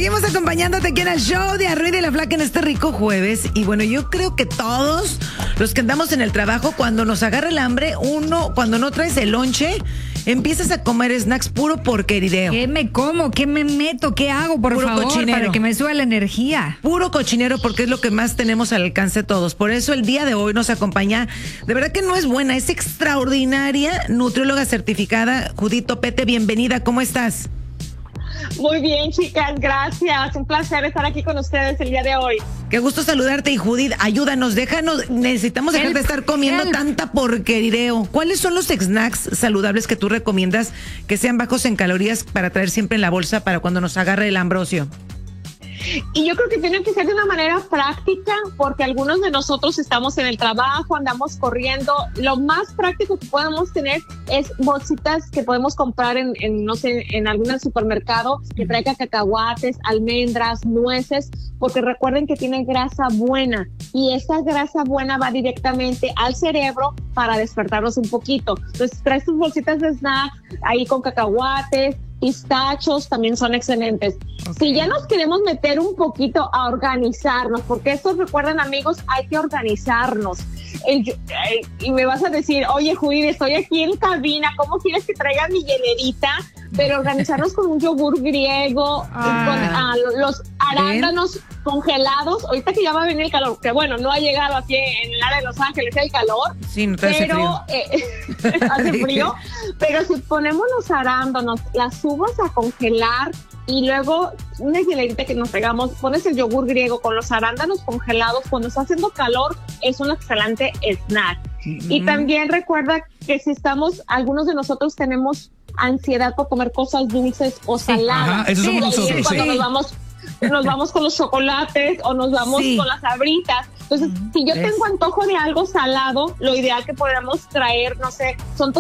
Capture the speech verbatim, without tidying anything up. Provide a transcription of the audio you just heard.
Seguimos acompañándote aquí en el show de Arruy de la Flaca en este rico jueves. Y bueno, yo creo que todos los que andamos en el trabajo, cuando nos agarra el hambre, uno, cuando no traes el lonche, empiezas a comer snacks puro porquerideo. ¿Qué me como? ¿Qué me meto? ¿Qué hago, por Puro favor? cochinero. Para que me suba la energía. Puro cochinero, porque es lo que más tenemos al alcance todos. Por eso el día de hoy nos acompaña, de verdad que no es buena, es extraordinaria nutrióloga certificada, Judith Topete. Bienvenida, ¿cómo estás? Muy bien, chicas, gracias. Un placer estar aquí con ustedes el día de hoy. Qué gusto saludarte. Y Judith, ayúdanos, déjanos, necesitamos dejar Help, de estar comiendo help. tanta porquería. ¿Cuáles son los snacks saludables que tú recomiendas que sean bajos en calorías para traer siempre en la bolsa para cuando nos agarre el ambrosio? Y yo creo que tiene que ser de una manera práctica, porque algunos de nosotros estamos en el trabajo, andamos corriendo. Lo más práctico que podemos tener es bolsitas que podemos comprar en, en no sé, en algún supermercado que traiga cacahuates, almendras, nueces, porque recuerden que tiene grasa buena y esa grasa buena va directamente al cerebro para despertarnos un poquito. Entonces, traes tus bolsitas de snacks ahí con cacahuates, pistachos, también son excelentes. Okay. Si ya nos queremos meter un poquito a organizarnos, porque estos, recuerden amigos, hay que organizarnos. El, eh, y me vas a decir, oye Judith, estoy aquí en cabina, ¿cómo quieres que traiga mi hielerita? Pero organizarnos con un yogur griego, ah, con ah, los arándanos ¿bien? Congelados. Ahorita que ya va a venir el calor, que bueno, no ha llegado aquí en el área de Los Ángeles el calor, sí, no te hace pero frío. Eh, hace frío. Pero si ponemos los arándanos, las uvas a congelar y luego una hielerita que nos pegamos, pones el yogur griego con los arándanos congelados, cuando está haciendo calor es un excelente snack. Mm-hmm. Y también recuerda que si estamos, algunos de nosotros tenemos ansiedad por comer cosas dulces o saladas. Ajá, esos somos sí, nosotros. Cuando sí. nos vamos, nos vamos con los chocolates o nos vamos sí. con las sabritas. Entonces, uh-huh. si yo tengo antojo de algo salado, lo ideal que podamos traer, no sé, son